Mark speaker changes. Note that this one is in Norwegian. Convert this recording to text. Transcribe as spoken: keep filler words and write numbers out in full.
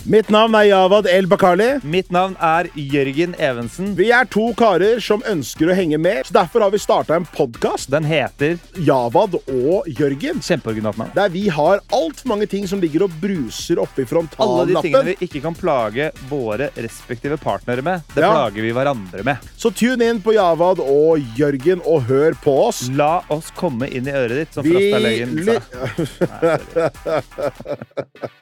Speaker 1: Mitt navn er Javad El-Bakali.
Speaker 2: Mitt navn er Jørgen Evensen.
Speaker 1: Vi er to karer som ønsker å henge med, så derfor har vi startet en podcast.
Speaker 2: Den heter
Speaker 1: Javad og Jørgen.
Speaker 2: Kjempeoriginalt navn.
Speaker 1: Der vi har alt for mange ting som ligger og bruser oppe i
Speaker 2: Alle de
Speaker 1: frontallappen.
Speaker 2: tingene vi ikke kan plage våre respektive partnere med, det
Speaker 1: Ja.
Speaker 2: plager vi hverandre med.
Speaker 1: Så tune inn på Javad og Jørgen og hør på oss.
Speaker 2: La oss komme inn i øret ditt, som
Speaker 1: Vi
Speaker 2: Frasta Løyen
Speaker 1: ly-
Speaker 2: sa. Nei, sorry.